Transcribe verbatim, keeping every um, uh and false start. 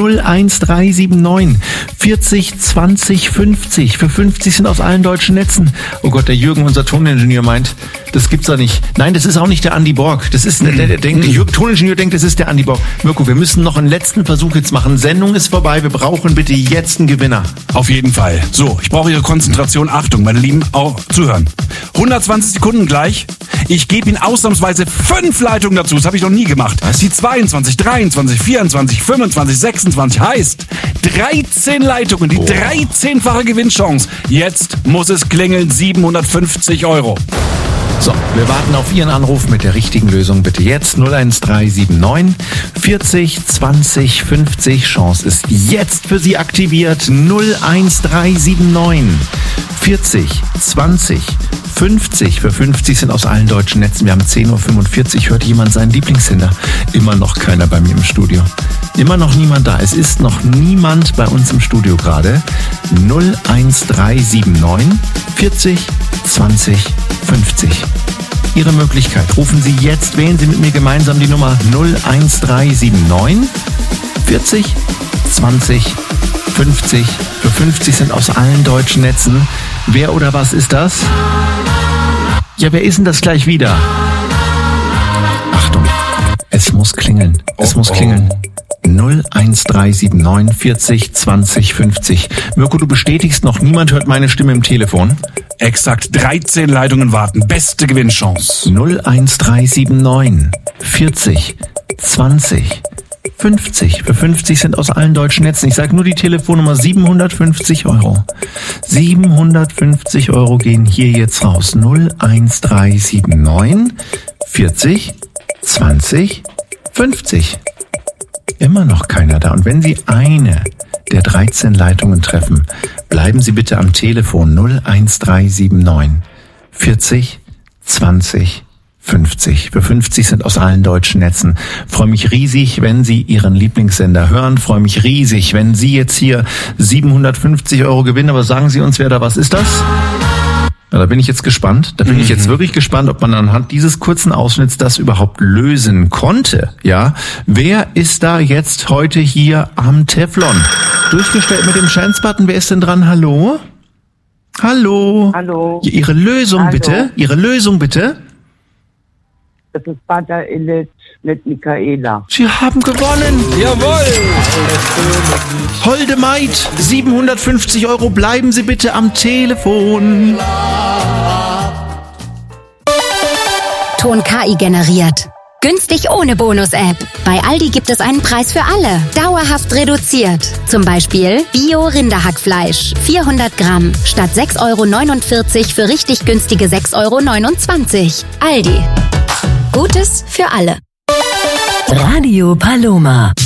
null eins drei sieben neun vierzig zwanzig fünfzig. Für fünfzig sind aus allen deutschen Netzen. Oh Gott, der Jürgen, unser Toningenieur, meint, das gibt's doch nicht. Nein, das ist auch nicht der Andi Borg. Das ist, der, der, der, denkt, der Jürgen, Toningenieur denkt, das ist der Andi Borg. Mirko, wir müssen noch einen letzten Versuch jetzt machen. Sendung ist vorbei. Wir brauchen bitte jetzt einen Gewinner. Auf jeden Fall. So, ich brauche Ihre Konzentration. Achtung, meine Lieben, auch zuhören. hundertzwanzig Sekunden gleich. Ich gebe Ihnen ausnahmsweise fünf Leitungen dazu. Das habe ich noch nie gemacht. Was? Die zweiundzwanzig, dreiundzwanzig, vierundzwanzig, fünfundzwanzig, sechsundzwanzig heißt dreizehn Leitungen, die oh. dreizehnfache Gewinnchance. Jetzt muss es klingeln, siebenhundertfünfzig Euro. So, wir warten auf Ihren Anruf mit der richtigen Lösung. Bitte jetzt null eins drei sieben neun vierzig zwanzig fünfzig. Chance ist jetzt für Sie aktiviert. null eins drei sieben neun vierzig zwanzig fünfzig. Für fünfzig sind aus allen deutschen Netzen. Wir haben zehn Uhr fünfundvierzig. Hört jemand seinen Lieblingssender? Immer noch keiner bei mir im Studio. Immer noch niemand da. Es ist noch niemand bei uns im Studio gerade. null eins drei sieben neun vierzig zwanzig fünfzig. Ihre Möglichkeit. Rufen Sie jetzt, wählen Sie mit mir gemeinsam die Nummer null eins drei sieben neun vierzig zwanzig fünfzig. Für fünfzig sind aus allen deutschen Netzen. Wer oder was ist das? Ja, wer ist denn das gleich wieder? Achtung, es muss klingeln. Es oh, muss klingeln. null eins drei sieben neun vierzig zwanzig fünfzig. Mirko, du bestätigst noch, niemand hört meine Stimme im Telefon. Exakt, dreizehn Leitungen warten. Beste Gewinnchance. null eins drei sieben neun vierzig zwanzig fünfzig. Für fünfzig sind aus allen deutschen Netzen. Ich sage nur die Telefonnummer, siebenhundertfünfzig Euro. siebenhundertfünfzig Euro gehen hier jetzt raus. null eins drei sieben neun vierzig zwanzig fünfzig. Immer noch keiner da. Und wenn Sie eine der dreizehn Leitungen treffen, bleiben Sie bitte am Telefon null eins drei sieben neun vierzig zwanzig fünfzig. Für fünfzig sind aus allen deutschen Netzen. Freue mich riesig, wenn Sie Ihren Lieblingssender hören. Freue mich riesig, wenn Sie jetzt hier siebenhundertfünfzig Euro gewinnen. Aber sagen Sie uns, wer da was ist das? Ja, da bin ich jetzt gespannt. Da bin mhm. ich jetzt wirklich gespannt, ob man anhand dieses kurzen Ausschnitts das überhaupt lösen konnte. Ja, wer ist da jetzt heute hier am Teflon? Durchgestellt mit dem Chance-Button. Wer ist denn dran? Hallo? Hallo? Hallo? Ihre Lösung Hallo. bitte. Ihre Lösung bitte. Das ist Vater Illich mit Michaela. Sie haben gewonnen. Jawohl. Holde Maid, siebenhundertfünfzig Euro. Bleiben Sie bitte am Telefon. Ton K I generiert. Günstig ohne Bonus-App. Bei Aldi gibt es einen Preis für alle. Dauerhaft reduziert. Zum Beispiel Bio-Rinderhackfleisch. vierhundert Gramm. Statt sechs Euro neunundvierzig für richtig günstige sechs Euro neunundzwanzig. Aldi. Gutes für alle. Radio Paloma.